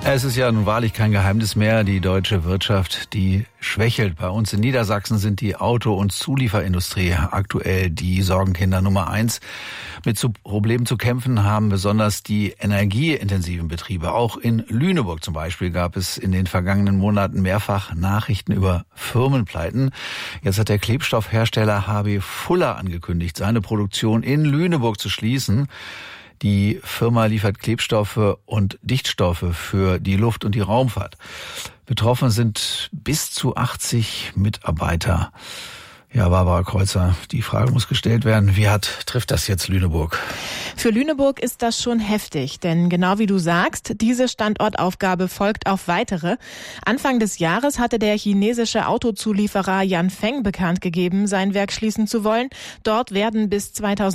Es ist ja nun wahrlich kein Geheimnis mehr, die deutsche Wirtschaft, die schwächelt. Bei uns in Niedersachsen sind die Auto- und Zulieferindustrie aktuell die Sorgenkinder Nummer 1. Mit Problemen zu kämpfen haben besonders die energieintensiven Betriebe. Auch in Lüneburg zum Beispiel gab es in den vergangenen Monaten mehrfach Nachrichten über Firmenpleiten. Jetzt hat der Klebstoffhersteller HB Fuller angekündigt, seine Produktion in Lüneburg zu schließen. Die Firma liefert Klebstoffe und Dichtstoffe für die Luft- und die Raumfahrt. Betroffen sind bis zu 80 Mitarbeiter. Ja, Barbara Kreuzer, die Frage muss gestellt werden, wie hart trifft das jetzt Lüneburg? Für Lüneburg ist das schon heftig, denn genau wie du sagst, diese Standortaufgabe folgt auf weitere. Anfang des Jahres hatte der chinesische Autozulieferer Yanfeng bekannt gegeben, sein Werk schließen zu wollen. Dort werden bis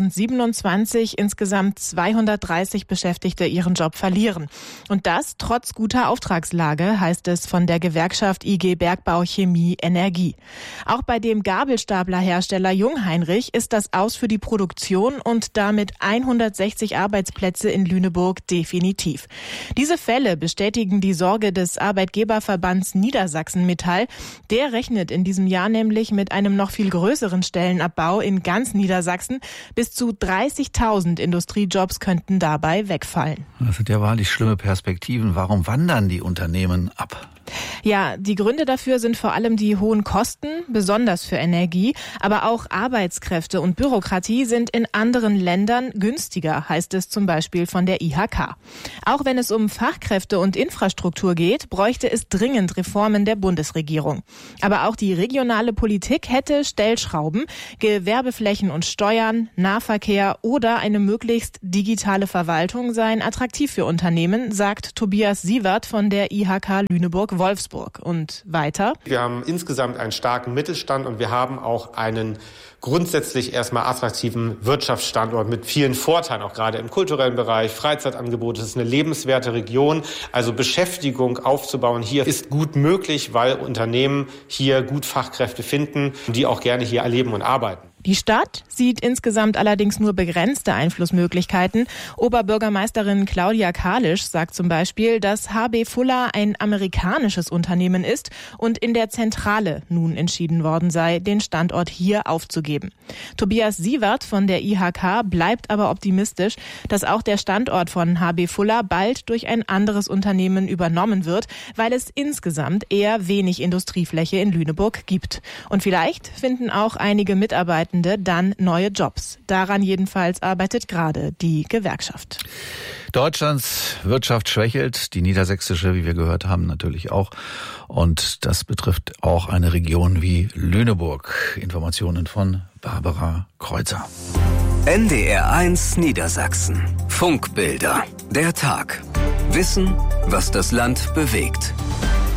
2027 insgesamt 230 Beschäftigte ihren Job verlieren. Und das trotz guter Auftragslage, heißt es von der Gewerkschaft IG Bergbau Chemie Energie. Auch bei dem Gabelstaplerhersteller Jungheinrich ist das Aus für die Produktion und damit 160 Arbeitsplätze in Lüneburg definitiv. Diese Fälle bestätigen die Sorge des Arbeitgeberverbands Niedersachsen Metall. Der rechnet in diesem Jahr nämlich mit einem noch viel größeren Stellenabbau in ganz Niedersachsen. Bis zu 30.000 Industriejobs könnten dabei wegfallen. Das sind ja wahrlich schlimme Perspektiven. Warum wandern die Unternehmen ab? Ja, die Gründe dafür sind vor allem die hohen Kosten, besonders für Energie, aber auch Arbeitskräfte und Bürokratie sind in anderen Ländern günstiger, heißt es zum Beispiel von der IHK. Auch wenn es um Fachkräfte und Infrastruktur geht, bräuchte es dringend Reformen der Bundesregierung. Aber auch die regionale Politik hätte Stellschrauben, Gewerbeflächen und Steuern, Nahverkehr oder eine möglichst digitale Verwaltung seien attraktiv für Unternehmen, sagt Tobias Sievert von der IHK Lüneburg-Wolfsburg. Und weiter? Wir haben insgesamt einen starken Mittelstand und wir haben auch einen grundsätzlich erstmal attraktiven Wirtschaftsstandort mit vielen Vorteilen, auch gerade im kulturellen Bereich, Freizeitangebote. Es ist eine lebenswerte Region, also Beschäftigung aufzubauen hier ist gut möglich, weil Unternehmen hier gut Fachkräfte finden, die auch gerne hier leben und arbeiten. Die Stadt sieht insgesamt allerdings nur begrenzte Einflussmöglichkeiten. Oberbürgermeisterin Claudia Kalisch sagt zum Beispiel, dass HB Fuller ein amerikanisches Unternehmen ist und in der Zentrale nun entschieden worden sei, den Standort hier aufzugeben. Tobias Sievert von der IHK bleibt aber optimistisch, dass auch der Standort von HB Fuller bald durch ein anderes Unternehmen übernommen wird, weil es insgesamt eher wenig Industriefläche in Lüneburg gibt. Und vielleicht finden auch einige Mitarbeitende dann neue Jobs. Daran jedenfalls arbeitet gerade die Gewerkschaft. Deutschlands Wirtschaft schwächelt, die niedersächsische, wie wir gehört haben, natürlich auch. Und das betrifft auch eine Region wie Lüneburg. Informationen von Barbara Kreuzer. NDR1 Niedersachsen. Funkbilder. Der Tag. Wissen, was das Land bewegt.